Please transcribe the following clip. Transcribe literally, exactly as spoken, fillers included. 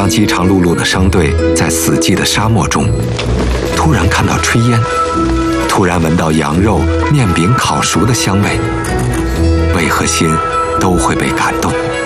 当饥肠辘辘的商队在死寂的沙漠中，突然看到炊烟，突然闻到羊肉、面饼烤熟的香味，胃和心都会被感动。